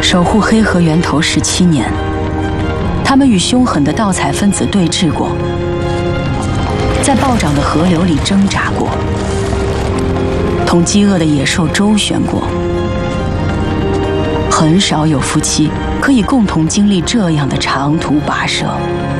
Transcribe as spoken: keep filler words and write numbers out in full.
守护黑河源头十七年，他们与凶狠的盗采分子对峙过，在暴涨的河流里挣扎过，同饥饿的野兽周旋过。很少有夫妻可以共同经历这样的长途跋涉。